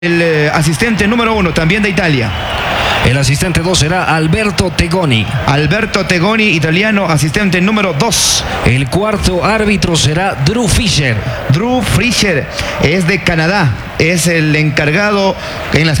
El asistente número 1, también de Italia. El asistente 2 será Alberto Tegoni. Alberto Tegoni, italiano, asistente número 2. El cuarto árbitro será Drew Fisher. Drew Fisher es de Canadá. Es el encargado en las